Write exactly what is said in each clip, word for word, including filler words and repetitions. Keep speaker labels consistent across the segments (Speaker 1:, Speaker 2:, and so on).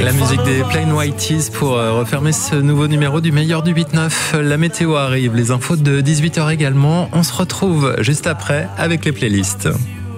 Speaker 1: La musique des Plain White T's pour refermer ce nouveau numéro du meilleur du huit neuf. La météo arrive, les infos de dix-huit heures également. On se retrouve juste après avec les playlists.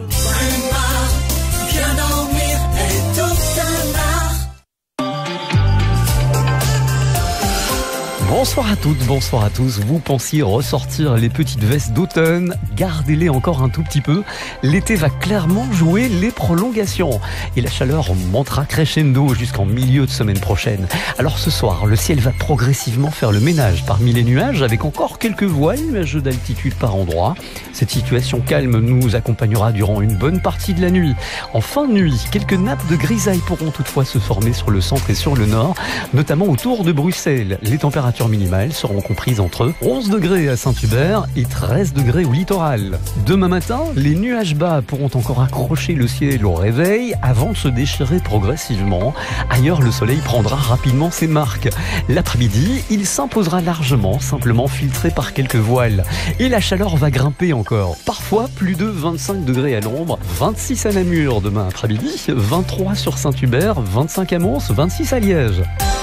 Speaker 2: Bonsoir à toutes, bonsoir à tous. Vous pensiez ressortir les petites vestes d'automne, gardez-les encore un tout petit peu. L'été va clairement jouer les prolongations et la chaleur montera crescendo jusqu'en milieu de semaine prochaine. Alors ce soir, le ciel va progressivement faire le ménage parmi les nuages avec encore quelques voiles nuageux d'altitude par endroits. Cette situation calme nous accompagnera durant une bonne partie de la nuit. En fin de nuit, quelques nappes de grisaille pourront toutefois se former sur le centre et sur le nord, notamment autour de Bruxelles. Les températures minimales seront comprises entre onze degrés à Saint-Hubert et treize degrés au littoral. Demain matin, les nuages bas pourront encore accrocher le ciel au réveil avant de se déchirer progressivement. Ailleurs, le soleil prendra rapidement ses marques. L'après-midi, il s'imposera largement, simplement filtré par quelques voiles. Et la chaleur va grimper encore. Parfois, plus de vingt-cinq degrés à l'ombre, vingt-six à Namur demain après-midi, vingt-trois sur Saint-Hubert, vingt-cinq à Mons, vingt-six à Liège.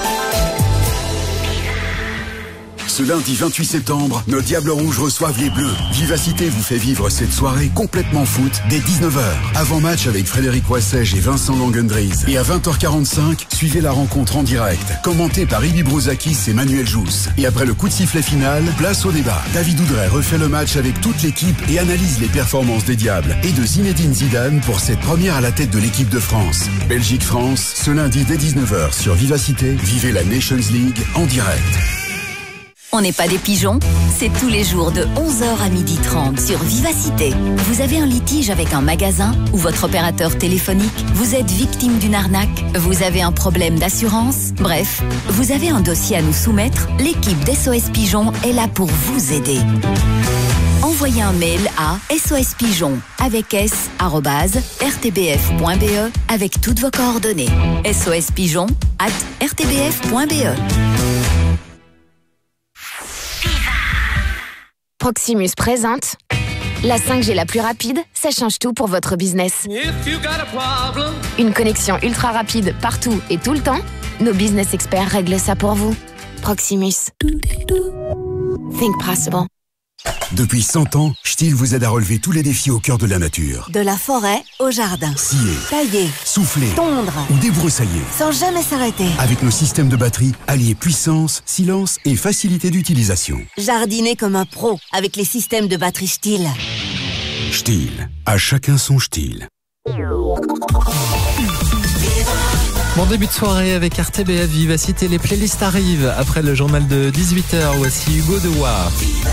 Speaker 3: Ce lundi vingt-huit septembre, nos Diables Rouges reçoivent les Bleus. Vivacité vous fait vivre cette soirée complètement foot dès dix-neuf heures. Avant-match avec Frédéric Wassège et Vincent Langendries. Et à vingt heures quarante-cinq, suivez la rencontre en direct, commentée par Ibi Brouzakis et Manuel Jousse. Et après le coup de sifflet final, place au débat. David Oudray refait le match avec toute l'équipe et analyse les performances des Diables et de Zinedine Zidane pour cette première à la tête de l'équipe de France. Belgique-France, ce lundi dès dix-neuf heures sur Vivacité, vivez la Nations League en direct.
Speaker 4: On n'est pas des pigeons, c'est tous les jours de onze heures à midi trente sur Vivacité. Vous avez un litige avec un magasin ou votre opérateur téléphonique? Vous êtes victime d'une arnaque? Vous avez un problème d'assurance? Bref, vous avez un dossier à nous soumettre? L'équipe d'S O S Pigeon est là pour vous aider. Envoyez un mail à sospigeon avec s arobase r t b f point b e avec toutes vos coordonnées. sospigeon arobase r t b f point b e.
Speaker 5: Proximus présente la cinq G la plus rapide, ça change tout pour votre business. Une connexion ultra rapide partout et tout le temps. Nos business experts règlent ça pour vous. Proximus. Think possible.
Speaker 3: Depuis cent ans, Stihl vous aide à relever tous les défis au cœur de la nature.
Speaker 6: De la forêt au jardin.
Speaker 3: Scier,
Speaker 6: tailler,
Speaker 3: souffler,
Speaker 6: tondre
Speaker 3: ou débroussailler.
Speaker 6: Sans jamais s'arrêter.
Speaker 3: Avec nos systèmes de batterie, alliés puissance, silence et facilité d'utilisation.
Speaker 6: Jardiner comme un pro avec les systèmes de batterie Stihl.
Speaker 3: Stihl, à chacun son Stihl.
Speaker 1: Bon début de soirée avec R T B F Vivacité, les playlists arrivent. Après le journal de dix-huit heures, voici Hugo Dewa.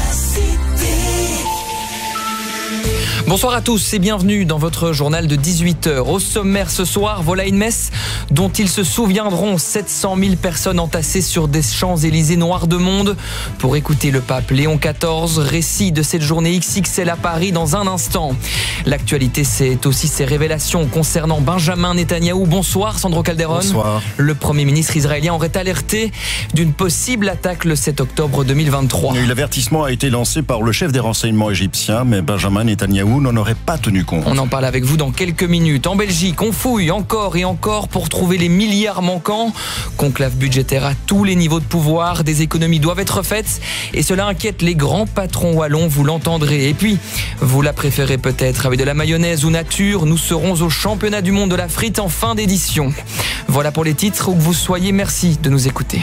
Speaker 7: Bonsoir à tous et bienvenue dans votre journal de dix-huit heures. Au sommaire ce soir, voilà une messe dont ils se souviendront. sept cent mille personnes entassées sur des Champs-Élysées noirs de monde pour écouter le pape Léon quatorze. Récit de cette journée X X L à Paris dans un instant. L'actualité, c'est aussi ces révélations concernant Benjamin Netanyahou. Bonsoir Sandro Calderon.
Speaker 8: Bonsoir.
Speaker 7: Le Premier ministre israélien aurait alerté d'une possible attaque le sept octobre deux mille vingt-trois.
Speaker 8: L'avertissement a été lancé par le chef des renseignements égyptiens, mais Benjamin Netanyahou n'en aurait pas tenu compte.
Speaker 7: On en parle avec vous dans quelques minutes. En Belgique, on fouille encore et encore pour trouver les milliards manquants. Conclave budgétaire à tous les niveaux de pouvoir. Des économies doivent être faites et cela inquiète les grands patrons wallons, vous l'entendrez. Et puis, vous la préférez peut-être avec de la mayonnaise ou nature. Nous serons au championnat du monde de la frite en fin d'édition. Voilà pour les titres. Où que vous soyez, merci de nous écouter.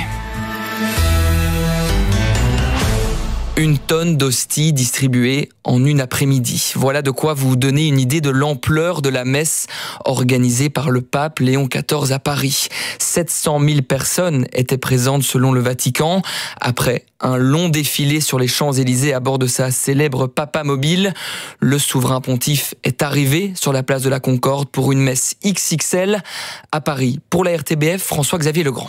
Speaker 7: Une tonne d'hosties distribuées en une après-midi. Voilà de quoi vous donner une idée de l'ampleur de la messe organisée par le pape Léon quatorze à Paris. sept cent mille personnes étaient présentes selon le Vatican. Après un long défilé sur les Champs-Élysées à bord de sa célèbre Papa Mobile, le souverain pontife est arrivé sur la place de la Concorde pour une messe X X L à Paris. Pour la R T B F, François-Xavier Legrand.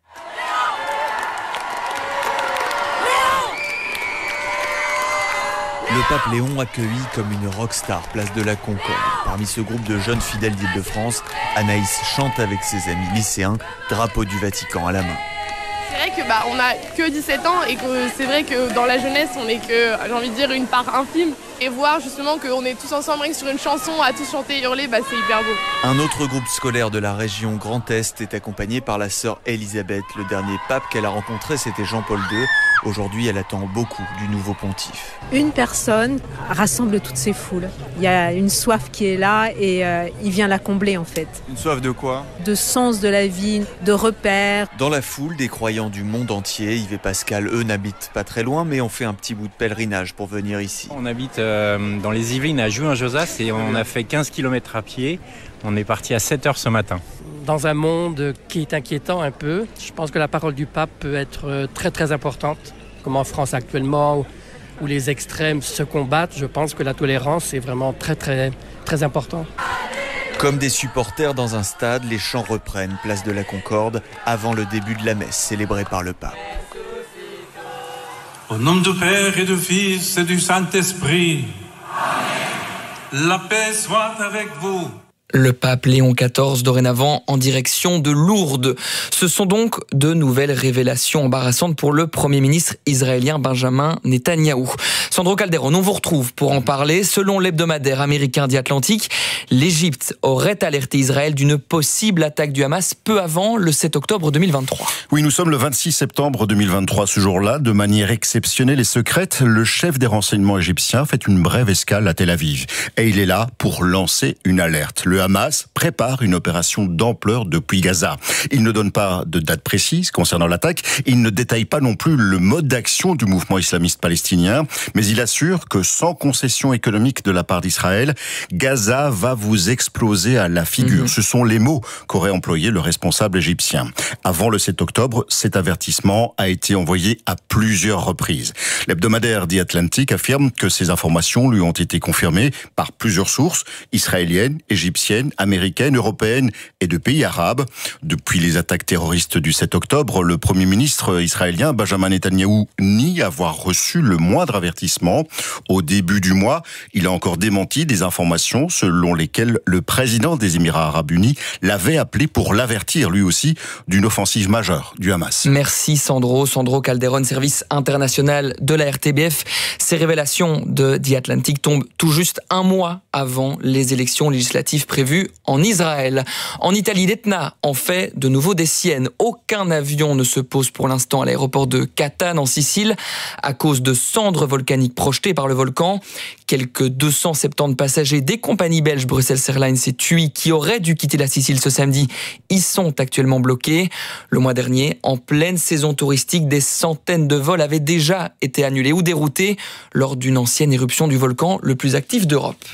Speaker 9: Le pape Léon accueilli comme une rockstar, place de la Concorde. Parmi ce groupe de jeunes fidèles d'Île-de-France, Anaïs chante avec ses amis lycéens, drapeau du Vatican à la main.
Speaker 10: C'est vrai que bah, on a que dix-sept ans et que c'est vrai que dans la jeunesse, on n'est que, j'ai envie de dire, une part infime. Et voir justement qu'on est tous ensemble sur une chanson, à tous chanter et hurler, bah, c'est hyper beau.
Speaker 9: Un autre groupe scolaire de la région Grand Est est accompagné par la sœur Élisabeth. Le dernier pape qu'elle a rencontré, c'était Jean-Paul deux. Aujourd'hui, elle attend beaucoup du nouveau pontife.
Speaker 11: Une personne rassemble toutes ces foules. Il y a une soif qui est là et euh, il vient la combler en fait.
Speaker 9: Une soif de quoi ?
Speaker 11: De sens de la vie, de repères.
Speaker 9: Dans la foule, des croyants du monde entier. Yves et Pascal, eux, n'habitent pas très loin, mais ont fait un petit bout de pèlerinage pour venir ici.
Speaker 12: On habite euh, dans les Yvelines à Jouin-Josas et on a fait quinze kilomètres à pied. On est parti à sept heures ce matin.
Speaker 13: Dans un monde qui est inquiétant un peu, je pense que la parole du pape peut être très très importante. Comme en France actuellement, où les extrêmes se combattent, je pense que la tolérance est vraiment très très très important.
Speaker 9: Comme des supporters dans un stade, les chants reprennent place de la Concorde avant le début de la messe célébrée par le pape.
Speaker 14: Au nom du Père et du Fils et du Saint-Esprit, Amen. La paix soit avec vous.
Speaker 7: Le pape Léon quatorze, dorénavant en direction de Lourdes. Ce sont donc de nouvelles révélations embarrassantes pour le Premier ministre israélien Benjamin Netanyahou. Sandro Calderon, on vous retrouve pour en parler. Selon l'hebdomadaire américain The Atlantic, l'Égypte aurait alerté Israël d'une possible attaque du Hamas peu avant le sept octobre deux mille vingt-trois.
Speaker 8: Oui, nous sommes le vingt-six septembre deux mille vingt-trois. Ce jour-là, de manière exceptionnelle et secrète, le chef des renseignements égyptiens fait une brève escale à Tel Aviv. Et il est là pour lancer une alerte. Le Hamas prépare une opération d'ampleur depuis Gaza. Il ne donne pas de date précise concernant l'attaque. Il ne détaille pas non plus le mode d'action du mouvement islamiste palestinien. Mais il assure que sans concession économique de la part d'Israël, Gaza va vous exploser à la figure. Mmh. Ce sont les mots qu'aurait employé le responsable égyptien. Avant le sept octobre, cet avertissement a été envoyé à plusieurs reprises. L'hebdomadaire The Atlantic affirme que ces informations lui ont été confirmées par plusieurs sources israéliennes, égyptiennes, américaines, européennes et de pays arabes. Depuis les attaques terroristes du sept octobre, le Premier ministre israélien Benjamin Netanyahou nie avoir reçu le moindre avertissement. Au début du mois, il a encore démenti des informations selon lesquelles le président des Émirats arabes unis l'avait appelé pour l'avertir lui aussi d'une offensive majeure du Hamas.
Speaker 7: Merci Sandro. Sandro Calderon, service international de la R T B F. Ces révélations de The Atlantic tombent tout juste un mois avant les élections législatives prévues en Israël. En Italie, l'Etna en fait de nouveau des siennes. Aucun avion ne se pose pour l'instant à l'aéroport de Catane en Sicile à cause de cendres volcaniques projetées par le volcan. Quelques deux cent soixante-dix passagers des compagnies belges Brussels Airlines et T U I qui auraient dû quitter la Sicile ce samedi y sont actuellement bloqués. Le mois dernier, en pleine saison touristique, des centaines de vols avaient déjà été annulés ou déroutés lors d'une ancienne éruption du volcan le plus actif d'Europe.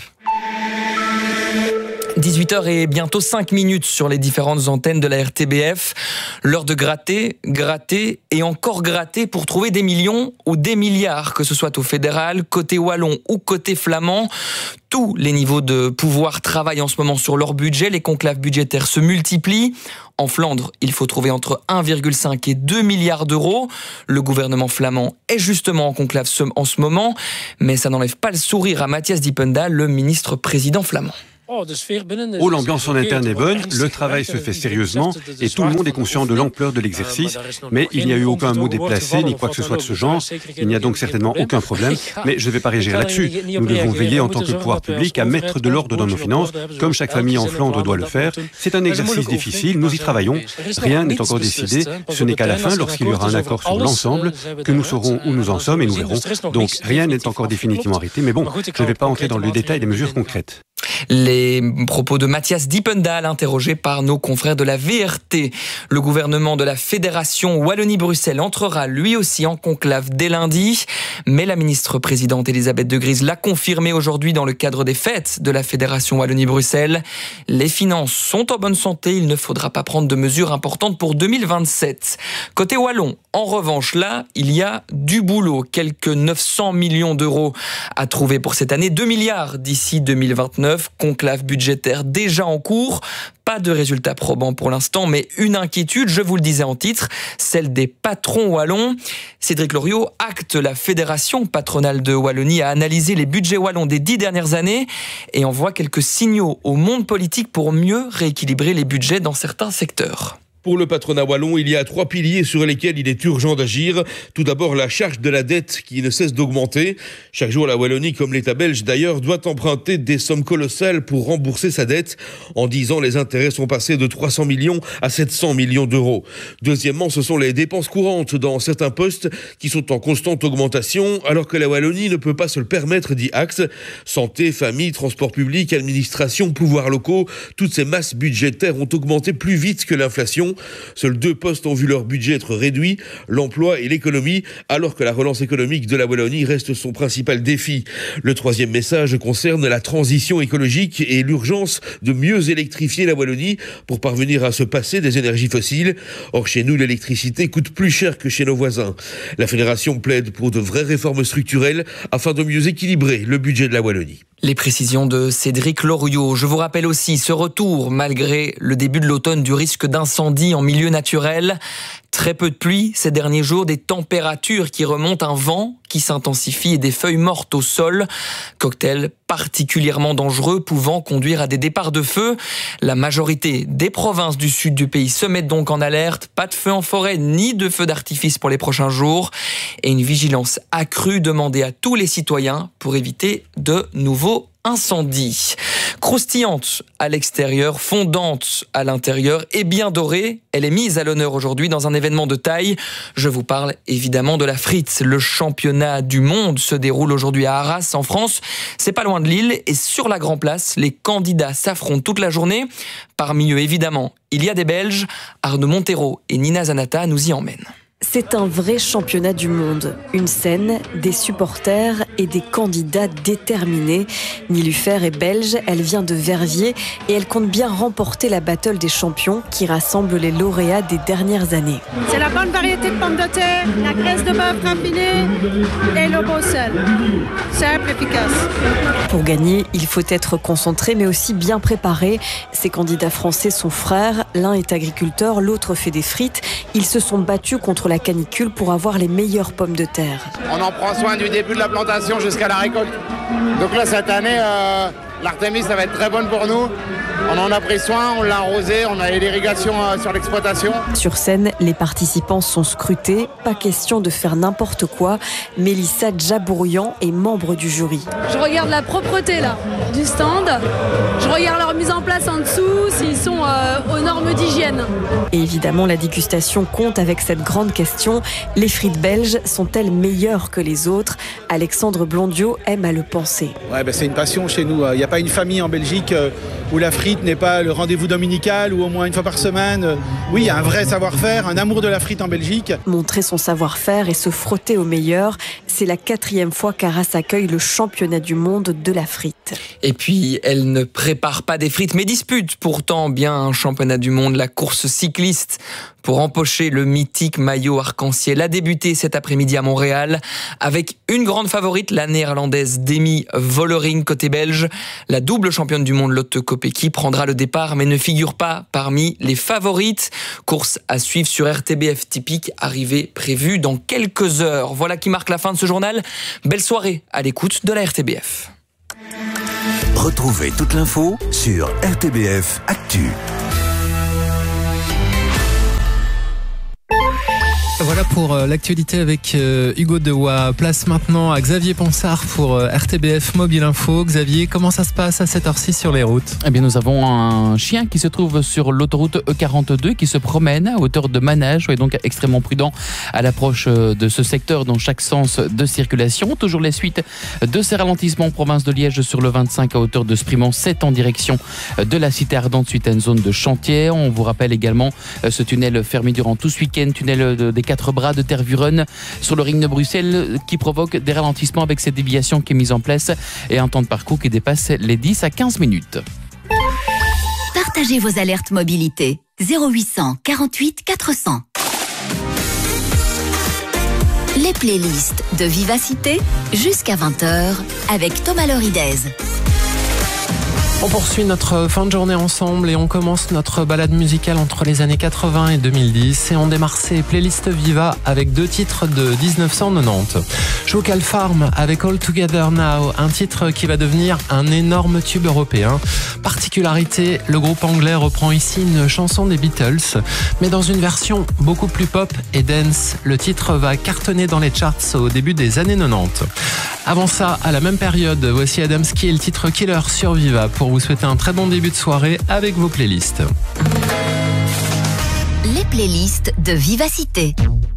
Speaker 7: dix-huit heures et bientôt cinq minutes sur les différentes antennes de la R T B F. L'heure de gratter, gratter et encore gratter pour trouver des millions ou des milliards, que ce soit au fédéral, côté wallon ou côté flamand. Tous les niveaux de pouvoir travaillent en ce moment sur leur budget. Les conclaves budgétaires se multiplient. En Flandre, il faut trouver entre un virgule cinq et deux milliards d'euros. Le gouvernement flamand est justement en conclave en ce moment, mais ça n'enlève pas le sourire à Matthias Dippendal, le ministre-président flamand.
Speaker 15: Oh, l'ambiance en interne est bonne, le travail se fait sérieusement et tout le monde est conscient de l'ampleur de l'exercice, mais il n'y a eu aucun mot déplacé ni quoi que ce soit de ce genre. Il n'y a donc certainement aucun problème, mais je ne vais pas réagir là-dessus. Nous devons veiller en tant que pouvoir public à mettre de l'ordre dans nos finances, comme chaque famille en Flandre doit le faire. C'est un exercice difficile, nous y travaillons. Rien n'est encore décidé, ce n'est qu'à la fin, lorsqu'il y aura un accord sur l'ensemble, que nous saurons où nous en sommes et nous verrons. Donc rien n'est encore définitivement arrêté, mais bon, je ne vais pas entrer dans le détail des mesures concrètes.
Speaker 7: Les propos de Matthias Dippendal, interrogé par nos confrères de la V R T. Le gouvernement de la Fédération Wallonie-Bruxelles entrera lui aussi en conclave dès lundi. Mais la ministre-présidente Elisabeth de Gries l'a confirmé aujourd'hui dans le cadre des fêtes de la Fédération Wallonie-Bruxelles. Les finances sont en bonne santé, il ne faudra pas prendre de mesures importantes pour deux mille vingt-sept. Côté wallon, en revanche, là, il y a du boulot. Quelques neuf cents millions d'euros à trouver pour cette année, deux milliards d'ici deux mille vingt-neuf. Conclave budgétaire déjà en cours. Pas de résultats probants pour l'instant, mais une inquiétude, je vous le disais en titre, celle des patrons wallons. Cédric Loriot, acte la fédération patronale de Wallonie, a analysé les budgets wallons des dix dernières années et envoie quelques signaux au monde politique pour mieux rééquilibrer les budgets dans certains secteurs.
Speaker 16: Pour le patronat wallon, il y a trois piliers sur lesquels il est urgent d'agir. Tout d'abord, la charge de la dette qui ne cesse d'augmenter. Chaque jour, la Wallonie, comme l'État belge d'ailleurs, doit emprunter des sommes colossales pour rembourser sa dette. En dix ans, les intérêts sont passés de trois cents millions à sept cents millions d'euros. Deuxièmement, ce sont les dépenses courantes dans certains postes qui sont en constante augmentation, alors que la Wallonie ne peut pas se le permettre, dit Axe. Santé, famille, transport public, administration, pouvoirs locaux, toutes ces masses budgétaires ont augmenté plus vite que l'inflation. Seuls deux postes ont vu leur budget être réduit, l'emploi et l'économie, alors que la relance économique de la Wallonie reste son principal défi. Le troisième message concerne la transition écologique et l'urgence de mieux électrifier la Wallonie pour parvenir à se passer des énergies fossiles. Or, chez nous, l'électricité coûte plus cher que chez nos voisins. La fédération plaide pour de vraies réformes structurelles afin de mieux équilibrer le budget de la Wallonie.
Speaker 7: Les précisions de Cédric Loriot. Je vous rappelle aussi ce retour, malgré le début de l'automne, du risque d'incendie en milieu naturel. Très peu de pluie ces derniers jours, des températures qui remontent, un vent qui s'intensifie et des feuilles mortes au sol. Cocktail particulièrement dangereux pouvant conduire à des départs de feu. La majorité des provinces du sud du pays se mettent donc en alerte. Pas de feu en forêt ni de feu d'artifice pour les prochains jours. Et une vigilance accrue demandée à tous les citoyens pour éviter de nouveaux incendies. Croustillante à l'extérieur, fondante à l'intérieur et bien dorée, elle est mise à l'honneur aujourd'hui dans un événement de taille. Je vous parle évidemment de la frite. Le championnat du monde se déroule aujourd'hui à Arras, en France. C'est pas loin de Lille et sur la Grand Place, les candidats s'affrontent toute la journée. Parmi eux, évidemment, il y a des Belges. Arnaud Montero et Nina Zanata nous y emmènent.
Speaker 17: C'est un vrai championnat du monde. Une scène, des supporters et des candidats déterminés. Nilufer est belge, elle vient de Verviers et elle compte bien remporter la battle des champions qui rassemble les lauréats des dernières années.
Speaker 18: C'est la bonne variété de pommes de terre, la graisse de bœuf raffinée et le beau sel. Simple, efficace.
Speaker 17: Pour gagner, il faut être concentré mais aussi bien préparé. Ces candidats français sont frères. L'un est agriculteur, l'autre fait des frites. Ils se sont battus contre la canicule pour avoir les meilleures pommes de terre.
Speaker 19: On en prend soin du début de la plantation jusqu'à la récolte. Donc là, cette année, euh, l'Artémis, ça va être très bonne pour nous. On en a pris soin, on l'a arrosé, on a eu l'irrigation euh, sur l'exploitation.
Speaker 17: Sur scène, les participants sont scrutés. Pas question de faire n'importe quoi. Mélissa Djabourian est membre du jury.
Speaker 20: Je regarde la propreté là, du stand. Je regarde leur mise en place en dessous, s'ils sont euh, aux normes d'hygiène.
Speaker 17: Et évidemment, la dégustation compte avec cette grande question. Les frites belges sont-elles meilleures que les autres? Alexandre Blondiot aime à le penser.
Speaker 21: Ouais, bah, c'est une passion chez nous. Il n'y a pas une famille en Belgique où la frite n'est pas le rendez-vous dominical ou au moins une fois par semaine. Oui, il y a un vrai savoir-faire, un amour de la frite en Belgique.
Speaker 17: Montrer son savoir-faire et se frotter au meilleur, c'est la quatrième fois qu'Arras accueille le championnat du monde de la frite.
Speaker 7: Et puis, elle ne prépare pas des frites, mais dispute pourtant bien un championnat du monde, la course cycliste. Pour empocher le mythique maillot arc-en-ciel a débuté cet après-midi à Montréal avec une grande favorite, la néerlandaise Demi Vollering côté belge. La double championne du monde Lotte Kopecky prendra le départ mais ne figure pas parmi les favorites. Course à suivre sur R T B F typique, arrivée prévue dans quelques heures. Voilà qui marque la fin de ce journal. Belle soirée à l'écoute de la R T B F.
Speaker 22: Retrouvez toute l'info sur R T B F Actu.
Speaker 1: Voilà pour euh, l'actualité avec euh, Hugo Dewa. Place maintenant à Xavier Ponsard pour euh, R T B F Mobile Info. Xavier, comment ça se passe à cette heure-ci sur les routes?
Speaker 23: Eh bien, nous avons un chien qui se trouve sur l'autoroute E quarante-deux qui se promène à hauteur de Manage. Soyez donc extrêmement prudent à l'approche de ce secteur dans chaque sens de circulation. Toujours les suites de ces ralentissements en province de Liège sur le vingt-cinq à hauteur de Sprimont, sept en direction de la cité ardente suite à une zone de chantier. On vous rappelle également ce tunnel fermé durant tout ce week-end, tunnel de, des quatre bras de Tervuren sur le ring de Bruxelles qui provoque des ralentissements avec cette déviation qui est mise en place et un temps de parcours qui dépasse les dix à quinze minutes.
Speaker 4: Partagez vos alertes mobilité. zéro huit cent quarante-huit quatre cents. Les playlists de Vivacité jusqu'à vingt heures avec Thomas Loridez.
Speaker 1: On poursuit notre fin de journée ensemble et on commence notre balade musicale entre les années quatre-vingts et deux mille dix et on démarre ces playlists Viva avec deux titres de dix-neuf cent quatre-vingt-dix. Chemical Farm avec All Together Now, un titre qui va devenir un énorme tube européen. Particularité, le groupe anglais reprend ici une chanson des Beatles, mais dans une version beaucoup plus pop et dance. Le titre va cartonner dans les charts au début des années quatre-vingt-dix. Avant ça, à la même période, voici Adamski et le titre Killer sur Viva pour vous souhaiter un très bon début de soirée avec vos playlists.
Speaker 4: Les playlists de Vivacité.